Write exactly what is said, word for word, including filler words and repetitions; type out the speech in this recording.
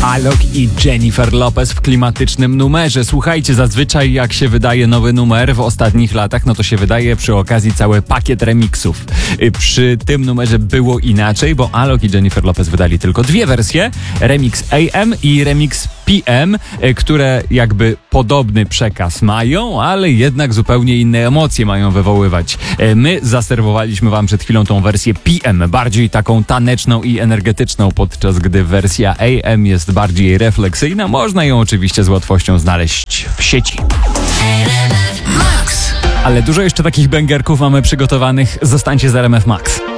Alok i Jennifer Lopez w klimatycznym numerze. Słuchajcie, zazwyczaj jak się wydaje nowy numer w ostatnich latach, no to się wydaje przy okazji cały pakiet remixów. Przy tym numerze było inaczej, bo Alok i Jennifer Lopez wydali tylko dwie wersje. Remix A M i remix P M, które jakby podobny przekaz mają, ale jednak zupełnie inne emocje mają wywoływać. My zaserwowaliśmy wam przed chwilą tą wersję P M, bardziej taką taneczną i energetyczną, podczas gdy wersja A M jest bardziej refleksyjna. Można ją oczywiście z łatwością znaleźć w sieci. Ale dużo jeszcze takich bęgerków mamy przygotowanych. Zostańcie z R M F Max.